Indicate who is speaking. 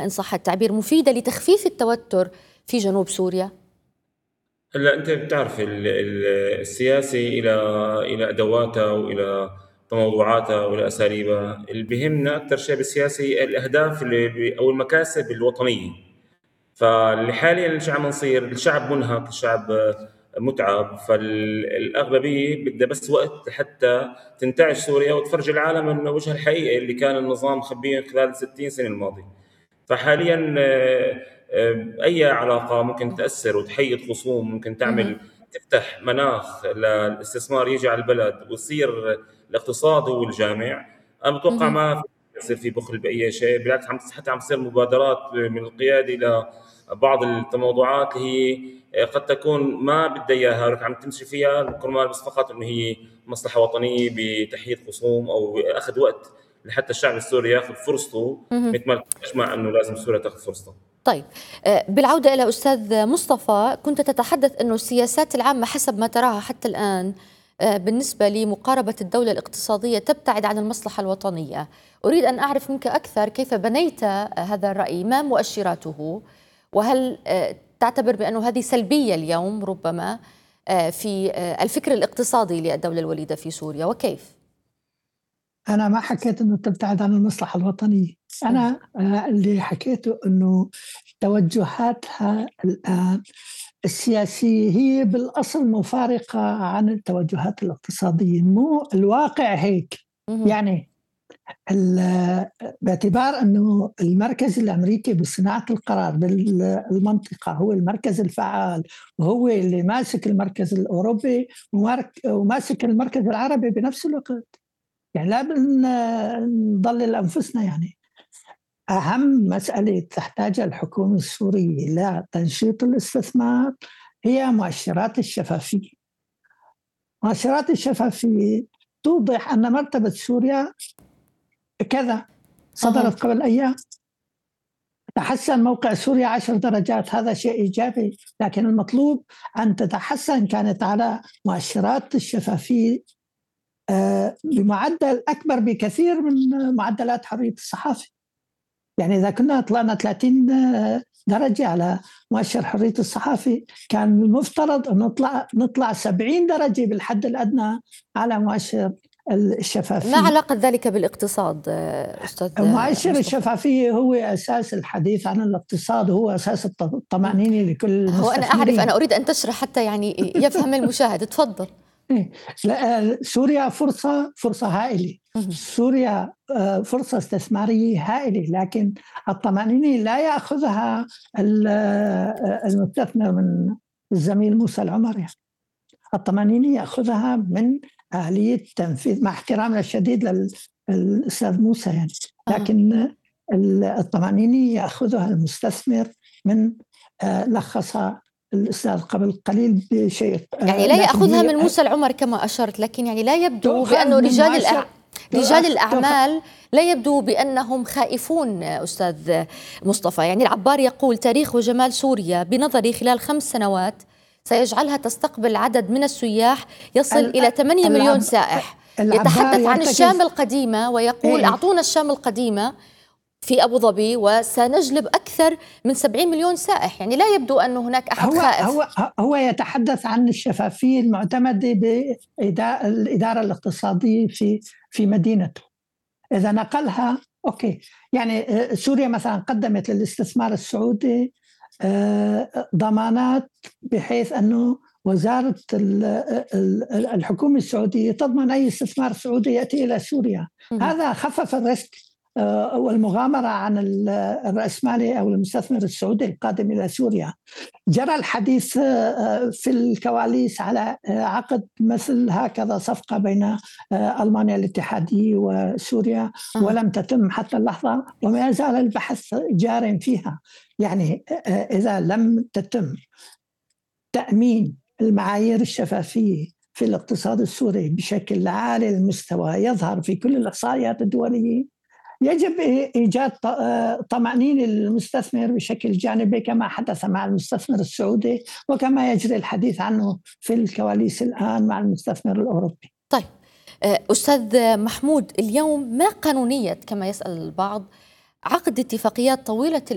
Speaker 1: إن صح التعبير مفيدة لتخفيف التوتر في جنوب سوريا؟
Speaker 2: هلا انت بتعرف السياسي الى ادواته والى تموضعاته والى اساليبه. اللي بيهمنا اكثر شيء بالسياسي الاهداف او المكاسب الوطنيه. فاللي حاليا اللي عم نصير الشعب منهك، الشعب متعب، فالاغلبيه بدها بس وقت حتى تنتعش سوريا وتفرج العالم انه وجهها الحقيقي اللي كان النظام مخبيه خلال 60 سنه الماضيه. فحاليا اي علاقه ممكن تاثر وتحيد خصوم، ممكن
Speaker 1: مهم.
Speaker 2: تفتح مناخ للاستثمار يجي على البلد ويصير الاقتصاد هو الجامع. انا بتوقع
Speaker 1: مهم.
Speaker 2: ما في يصير في بخل باي شيء، بالعكس حتى عم تصير مبادرات من القياده الى بعض التموضعات اللي هي قد تكون ما بدها اياها، ولكن عم تمشي فيها كرمال بس فقط انه هي مصلحه وطنيه بتحييد خصوم او اخذ وقت لحتى الشعب السوري ياخذ فرصته،
Speaker 1: مهم.
Speaker 2: مثل ما تسمع انه لازم سوريا تاخذ فرصتها.
Speaker 1: طيب، بالعودة إلى أستاذ مصطفى، كنت تتحدث أنه السياسات العامة حسب ما تراها حتى الآن بالنسبة لمقاربة الدولة الاقتصادية تبتعد عن المصلحة الوطنية. أريد أن أعرف منك أكثر كيف بنيت هذا الرأي، ما مؤشراته، وهل تعتبر بأنه هذه سلبية اليوم ربما في الفكر الاقتصادي للدولة الوليدة في سوريا، وكيف؟
Speaker 3: أنا ما حكيت أنه تبتعد عن المصلحة الوطنية. أنا اللي حكيته أنه توجهاتها الآن السياسية هي بالأصل مفارقة عن التوجهات الاقتصادية، مو الواقع هيك. يعني باعتبار أنه المركز الأمريكي بصناعة القرار بالمنطقة هو المركز الفعال، وهو اللي ماسك المركز الأوروبي وماسك المركز العربي بنفس الوقت. يعني لا نضلل أنفسنا. يعني أهم مسألة تحتاجها الحكومة السورية لتنشيط الاستثمار هي مؤشرات الشفافية. مؤشرات الشفافية توضح أن مرتبة سوريا كذا، صدرت قبل أيام، تحسن موقع سوريا 10 درجات، هذا شيء إيجابي، لكن المطلوب أن تتحسن كانت على مؤشرات الشفافية بمعدل أكبر بكثير من معدلات حرية الصحافة. يعني إذا كنا طلعنا 30 درجة على مؤشر حرية الصحافة، كان المفترض أن نطلع 70 درجة بالحد الأدنى على مؤشر الشفافية.
Speaker 1: ما علاقة ذلك بالاقتصاد أستاذ
Speaker 3: مؤشر
Speaker 1: مصطفى؟
Speaker 3: الشفافية هو أساس الحديث عن الاقتصاد، هو أساس الطمأنينة لكل المستثمرين.
Speaker 1: هو أنا أعرف، أنا أريد أن تشرح حتى يعني يفهم المشاهد. تفضل.
Speaker 3: لا، سوريا فرصة هائلة. سوريا فرصة استثمارية هائلة، لكن الطمأنينة لا يأخذها المستثمر من الزميل موسى العمر. يعني الطمأنينة يأخذها من آلية تنفيذ، مع احترامنا الشديد للأستاذ موسى يعني، لكن الطمأنينة يأخذها المستثمر من لخصها الأستاذ قبل قليل بشيء.
Speaker 1: يعني لا يأخذها من موسى العمر كما أشرت، لكن يعني لا يبدو بأنه رجال الأعمال لا يبدو بأنهم خائفون أستاذ مصطفى. يعني العبار يقول: تاريخ وجمال سوريا بنظري خلال 5 سنوات سيجعلها تستقبل عدد من السياح يصل إلى 8 مليون سائح. يتحدث عن الشام القديمة ويقول: أعطونا الشام القديمة في أبو ظبي وسنجلب أكثر من 70 مليون سائح. يعني لا يبدو أن هناك أحد خائف.
Speaker 3: هو يتحدث عن الشفافية المعتمدة بالإدارة الاقتصادية في مدينته. إذا نقلها أوكي. يعني سوريا مثلا قدمت للاستثمار السعودي ضمانات بحيث أنه وزارة الحكومة السعودية تضمن أي استثمار سعودي يأتي إلى سوريا. هذا خفف الريسك والمغامرة عن الرأسمالي أو المستثمر السعودي القادم إلى سوريا. جرى الحديث في الكواليس على عقد مثل هكذا صفقة بين ألمانيا الاتحادية وسوريا، ولم تتم حتى اللحظة، وما زال البحث جار فيها. يعني إذا لم تتم تأمين المعايير الشفافية في الاقتصاد السوري بشكل عالي المستوى يظهر في كل الإحصائيات الدولية، يجب إيجاد طمأنينة للمستثمر بشكل جانبي كما حدث مع المستثمر السعودي وكما يجري الحديث عنه في الكواليس الآن مع المستثمر الأوروبي.
Speaker 1: طيب أستاذ محمود، اليوم ما قانونية كما يسأل البعض عقد اتفاقيات طويلة